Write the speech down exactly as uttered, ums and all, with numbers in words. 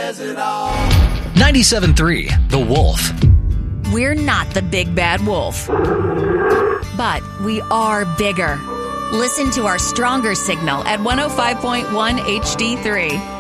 says it all. ninety-seven point three The Wolf. We're not the big bad wolf, but we are bigger. Listen to our stronger signal at one oh five point one H D three.